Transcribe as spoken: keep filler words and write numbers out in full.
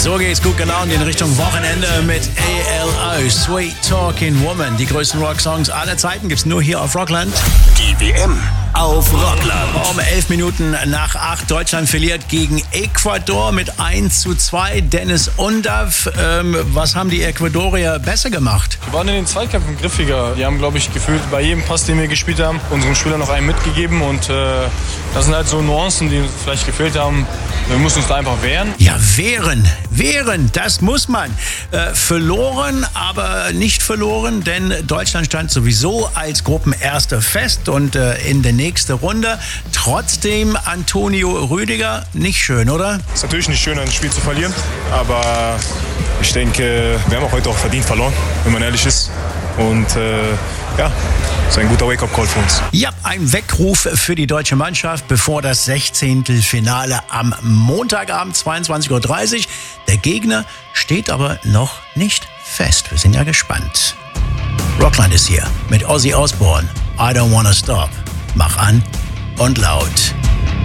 So geht's gut gelaunt in Richtung Wochenende mit A L O, Sweet Talking Woman. Die größten Rocksongs aller Zeiten gibt's nur hier auf Rockland. Die W M auf Rockland. Um elf Minuten nach acht. Deutschland verliert gegen Ecuador mit eins zu zwei. Dennis Undav, ähm, was haben die Ecuadorier besser gemacht? Wir waren in den Zweikämpfen griffiger. Die haben, glaube ich, gefühlt bei jedem Pass, den wir gespielt haben, unseren Spielern noch einen mitgegeben. Und äh, das sind halt so Nuancen, die uns vielleicht gefehlt haben. Wir müssen uns da einfach wehren. Ja, wehren, wehren, das muss man. Äh, verloren, aber nicht verloren, denn Deutschland stand sowieso als Gruppenerster fest und äh, in der nächsten Runde. Trotzdem Antonio Rüdiger, nicht schön, oder? Es ist natürlich nicht schön, ein Spiel zu verlieren, aber ich denke, wir haben auch heute auch verdient verloren, wenn man ehrlich ist. Und äh, ja, so ein guter Wake-up-Call für uns. Ja, ein Weckruf für die deutsche Mannschaft, bevor das sechzehnte Finale am Montagabend zweiundzwanzig Uhr dreißig. Der Gegner steht aber noch nicht fest. Wir sind ja gespannt. Rockland ist hier mit Ozzy Osbourne. I don't wanna stop. Mach an und laut.